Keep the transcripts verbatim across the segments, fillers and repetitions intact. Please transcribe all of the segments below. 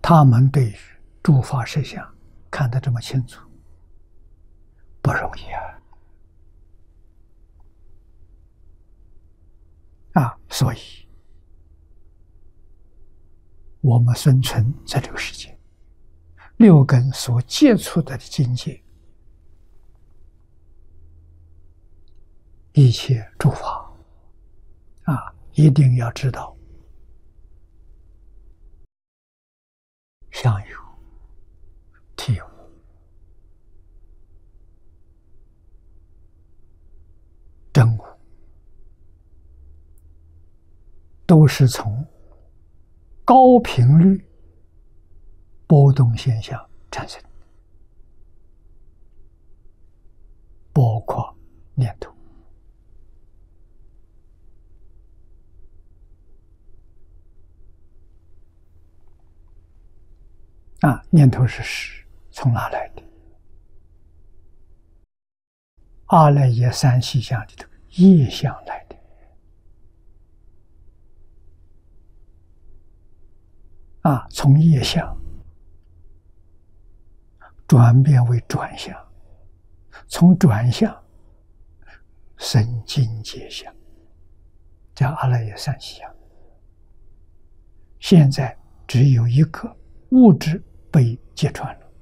他们对于诸法实相看得这么清楚，不容易啊！啊，所以我们生存在这个世界，六根所接触的境界，一切诸法啊，一定要知道相由体悟，真悟，都是从高频率波动现象产生，包括念头。啊，念头是识，从哪来的？阿赖耶三细相里头业相来的。啊，从业相转变为转相，从转相生境界相，叫阿赖耶三细相。现在只有一个物质被揭穿了，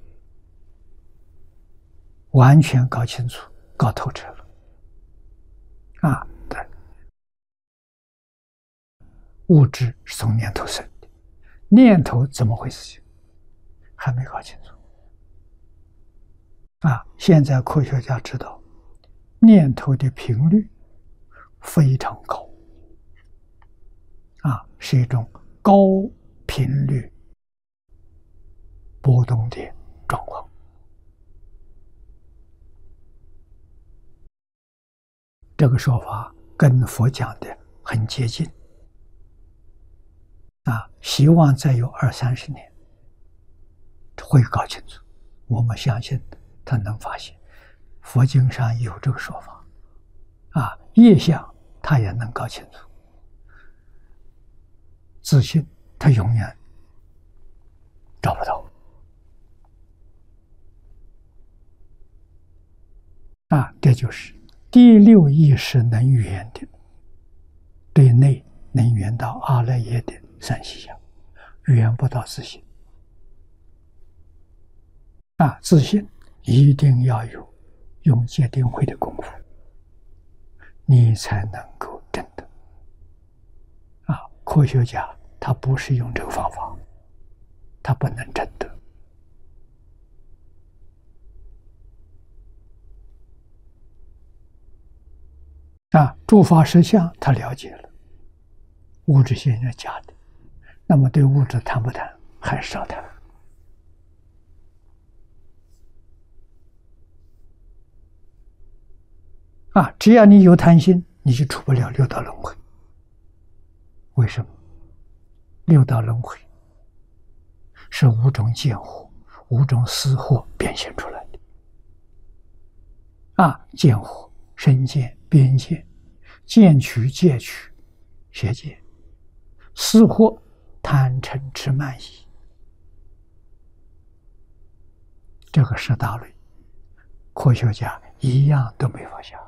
完全搞清楚、搞透彻了。啊，对，物质是从念头生的，念头怎么回事？还没搞清楚。啊，现在科学家知道，念头的频率非常高，啊，是一种高频率波动的状况。这个说法跟佛讲的很接近。啊，希望再有二三十年会搞清楚。我们相信他能发现，佛经上有这个说法。啊，业相他也能搞清楚，自信他永远找不到。啊，这就是第六意识能缘的，对内能缘到阿赖耶的三细相，缘不到自信。啊，自信一定要有用戒定慧的功夫，你才能够证得。啊，科学家他不是用这个方法，他不能证得。啊，诸法实相他了解了，物质现象假的，那么对物质谈不谈？还是要谈。啊，只要你有贪心，你就出不了六道轮回。为什么？六道轮回是五种见惑、五种思惑变现出来的。啊，见惑、身见、边见、见取、戒取、邪见；思惑、贪嗔痴慢疑。这个十大类，科学家一样都没法想。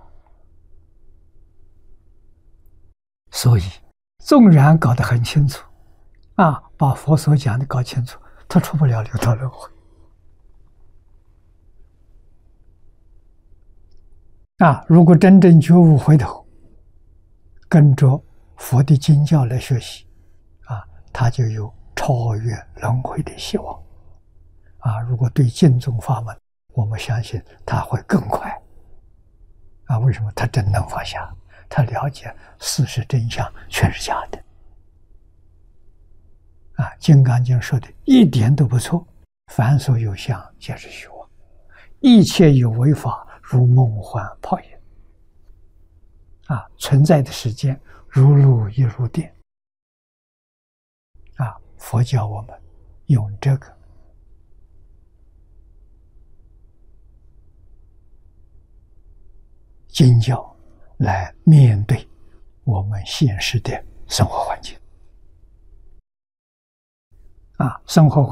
所以，纵然搞得很清楚，啊，把佛所讲的搞清楚，他出不了六道轮回。啊，如果真正觉悟回头，跟着佛的经教来学习，啊，他就有超越轮回的希望。啊，如果对净宗法门，我们相信他会更快。啊，为什么？他真能放下，他了解事实真相全是假的。啊，《金刚经》说的一点都不错，凡所有相，皆是虚妄；一切有为法，如梦幻泡影。啊，存在的时间如露亦如电。啊，佛教我们用这个经教来面对我们现实的生活环境。啊，生活